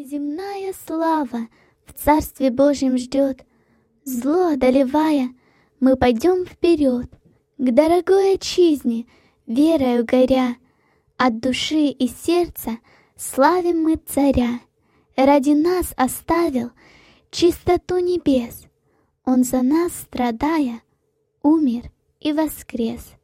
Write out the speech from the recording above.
Неземная слава в Царстве Божьем ждет. Зло одолевая, мы пойдем вперед, к дорогой отчизне, верою горя. От души и сердца славим мы Царя. Ради нас оставил чистоту небес. Он за нас, страдая, умер и воскрес.